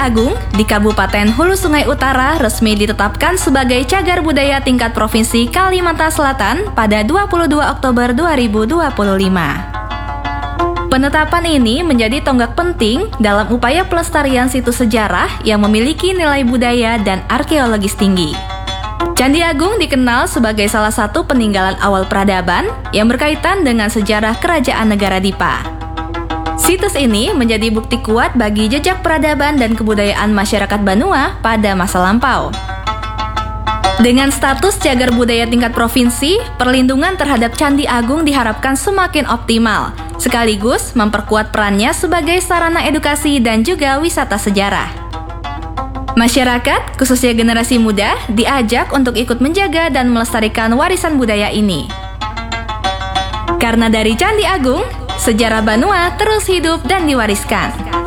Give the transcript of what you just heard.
Agung di Kabupaten Hulu Sungai Utara resmi ditetapkan sebagai cagar budaya tingkat Provinsi Kalimantan Selatan pada 22 Oktober 2025. Penetapan ini menjadi tonggak penting dalam upaya pelestarian situs sejarah yang memiliki nilai budaya dan arkeologis tinggi. Candi Agung dikenal sebagai salah satu peninggalan awal peradaban yang berkaitan dengan sejarah kerajaan negara Dipa. Situs ini menjadi bukti kuat bagi jejak peradaban dan kebudayaan masyarakat Banua pada masa lampau. Dengan status cagar budaya tingkat provinsi, perlindungan terhadap Candi Agung diharapkan semakin optimal, sekaligus memperkuat perannya sebagai sarana edukasi dan juga wisata sejarah. Masyarakat, khususnya generasi muda, diajak untuk ikut menjaga dan melestarikan warisan budaya ini. Karena dari Candi Agung, sejarah Banua terus hidup dan diwariskan.